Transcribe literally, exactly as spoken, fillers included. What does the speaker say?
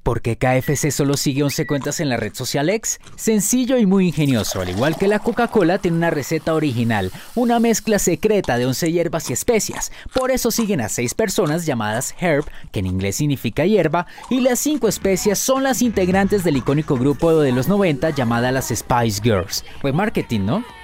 ¿Por qué K F C solo sigue once cuentas en la red social X? Sencillo y muy ingenioso, al igual que la Coca-Cola tiene una receta original, una mezcla secreta de once hierbas y especias. Por eso siguen a seis personas llamadas Herb, que en inglés significa hierba, y las cinco especias son las integrantes del icónico grupo de los noventa llamada las Spice Girls. Buen marketing, ¿no?